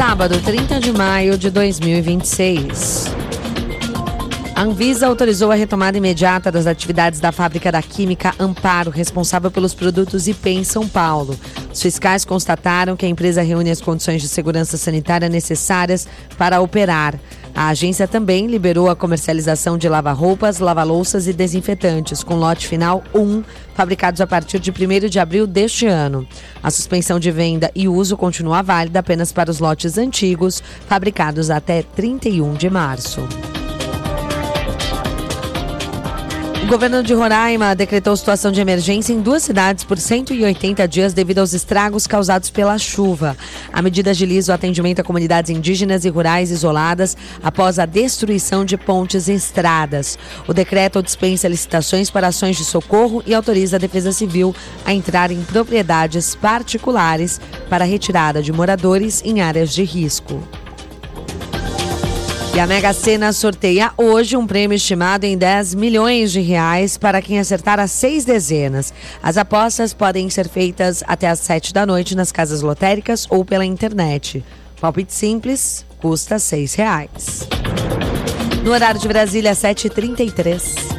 sábado, 30 de maio de 2026. A Anvisa autorizou a retomada imediata das atividades da fábrica da Química Amparo, responsável pelos produtos IP em São Paulo. Os fiscais constataram que a empresa reúne as condições de segurança sanitária necessárias para operar. A agência também liberou a comercialização de lava-roupas, lava-louças e desinfetantes, com lote final 1, fabricados a partir de 1º de abril deste ano. A suspensão de venda e uso continua válida apenas para os lotes antigos, fabricados até 31 de março. O governo de Roraima decretou situação de emergência em 2 cidades por 180 dias devido aos estragos causados pela chuva. A medida agiliza o atendimento a comunidades indígenas e rurais isoladas após a destruição de pontes e estradas. O decreto dispensa licitações para ações de socorro e autoriza a Defesa Civil a entrar em propriedades particulares para a retirada de moradores em áreas de risco. E a Mega Sena sorteia hoje um prêmio estimado em 10 milhões de reais para quem acertar as 6 dezenas. As apostas podem ser feitas até às 7 da noite nas casas lotéricas ou pela internet. Palpite simples, custa R$6. No horário de Brasília, 7h33.